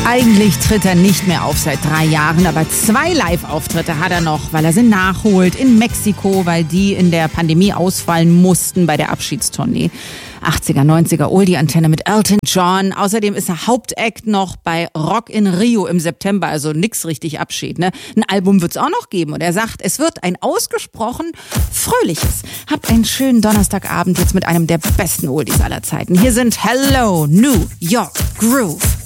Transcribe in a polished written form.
Eigentlich tritt er nicht mehr auf seit 3 Jahren, aber 2 Live-Auftritte hat er noch, weil er sie nachholt. In Mexiko, weil die in der Pandemie ausfallen mussten bei der Abschiedstournee. 80er, 90er Oldie-Antenne mit Elton John. Außerdem ist er Hauptact noch bei Rock in Rio im September, also nix richtig Abschied, ne? Ein Album wird's auch noch geben und er sagt, es wird ein ausgesprochen fröhliches. Habt einen schönen Donnerstagabend jetzt mit einem der besten Oldies aller Zeiten. Hier sind Hello, New York Groove.